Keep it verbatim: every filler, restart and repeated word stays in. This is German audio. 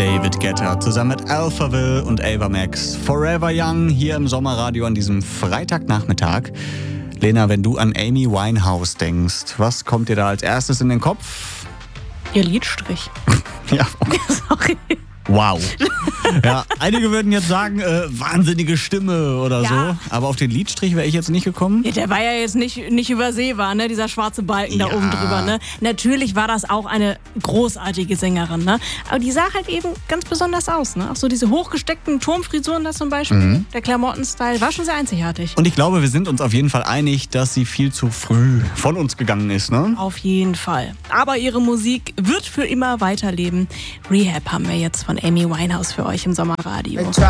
David Guetta zusammen mit Alphaville und Ava Max. Forever Young hier im Sommerradio an diesem Freitagnachmittag. Lena, wenn du an Amy Winehouse denkst, was kommt dir da als erstes in den Kopf? Ihr Lidstrich. Ja. Sorry. Wow. Ja, einige würden jetzt sagen, äh, wahnsinnige Stimme oder Ja. so. Aber auf den Lidstrich wäre ich jetzt nicht gekommen. Ja, der war ja jetzt nicht, nicht übersehbar, ne? Dieser schwarze Balken Ja. da oben drüber. Ne? Natürlich war das auch eine großartige Sängerin. Ne? Aber die sah halt eben ganz besonders aus. Ne? Auch so diese hochgesteckten Turmfrisuren da zum Beispiel. Mhm. Der Klamottenstyle war schon sehr einzigartig. Und ich glaube, wir sind uns auf jeden Fall einig, dass sie viel zu früh von uns gegangen ist, ne? Auf jeden Fall. Aber ihre Musik wird für immer weiterleben. Rehab haben wir jetzt von Amy Winehouse für euch im Sommerradio. They try